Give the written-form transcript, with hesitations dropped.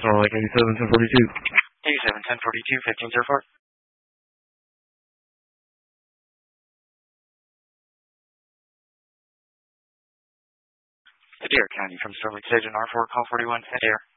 Starlink 871042. 871042, 1504. Adair County from Starlink Station R4, call 41, Adair.